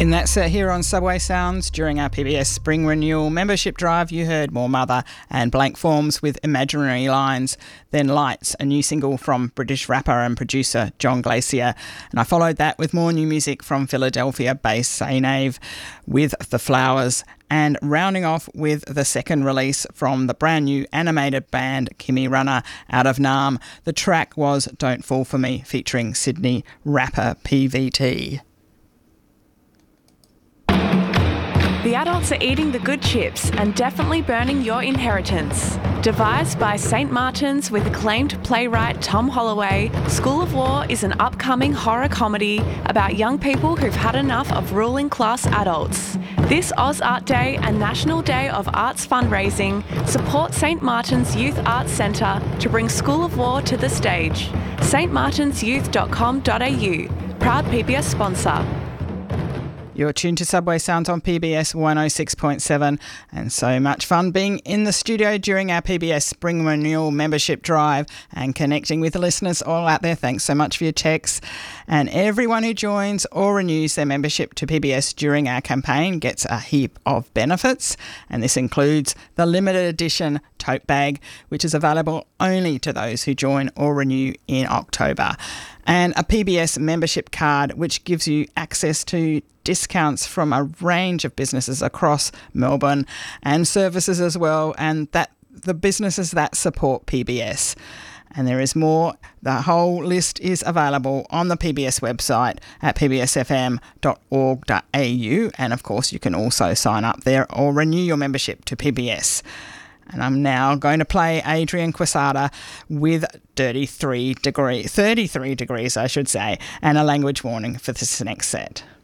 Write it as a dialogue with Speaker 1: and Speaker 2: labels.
Speaker 1: In that set here on Subway Sounds, during our PBS Spring Renewal membership drive, you heard More Mother and Blank Forms with Imaginary Lines, then Lights, a new single from British rapper and producer John Glacier. And I followed that with more new music from Philadelphia-based Zainave with The Flowers, and rounding off with the second release from the brand new animated band Kimmy Runner out of Naarm. The track was Don't Fall For Me, featuring Sydney rapper PVT.
Speaker 2: The adults are eating the good chips and definitely burning your inheritance. Devised by St. Martin's with acclaimed playwright Tom Holloway, School of War is an upcoming horror comedy about young people who've had enough of ruling class adults. This Oz Art Day and National Day of Arts fundraising support St. Martin's Youth Arts Centre to bring School of War to the stage. stmartinsyouth.com.au, proud PBS sponsor.
Speaker 1: You're tuned to Subway Sounds on PBS 106.7, and so much fun being in the studio during our PBS Spring Renewal membership drive and connecting with the listeners all out there. Thanks so much for your texts. And everyone who joins or renews their membership to PBS during our campaign gets a heap of benefits, and this includes the limited edition tote bag, which is available only to those who join or renew in October, and a PBS membership card, which gives you access to discounts from a range of businesses across Melbourne and services as well, and that the businesses that support PBS. And there is more. The whole list is available on the PBS website at pbsfm.org.au, and of course you can also sign up there or renew your membership to PBS. And I'm now going to play Adrian Quesada with 33 degrees, I should say, and a language warning for this next set.